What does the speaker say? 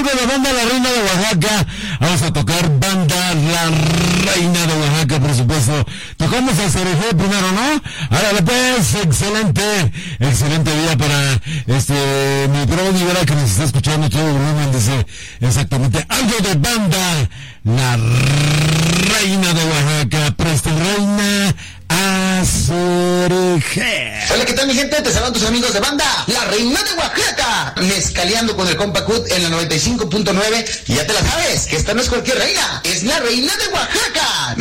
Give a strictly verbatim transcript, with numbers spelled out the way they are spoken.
de la banda La Reina de Oaxaca. Vamos a tocar banda La Reina de Oaxaca, por supuesto. Tocamos a Cereje primero, ¿no? Ahora pues, excelente, excelente día para este mi pro Rivera que nos está escuchando todo el volumen, dice exactamente algo de banda La Reina de Oaxaca. Presta Reina a Cereje. Hola, ¿qué tal mi gente? Te saludan tus amigos de banda La Reina de Oaxaca, mezcaleando con el compa Cut en la noventa y cinco punto nueve. Y ya te la sabes, que esta no es cualquier reina, es la Reina de Oaxaca.